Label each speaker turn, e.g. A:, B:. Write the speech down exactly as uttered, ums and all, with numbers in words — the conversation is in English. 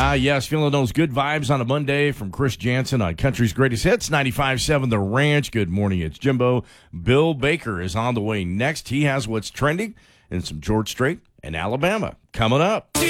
A: Ah, yes, feeling those good vibes on a Monday from Chris Jansen on Country's Greatest Hits, ninety-five point seven The Ranch. Good morning, it's Jimbo. Bill Baker is on the way next. He has what's trending in some George Strait and Alabama coming up.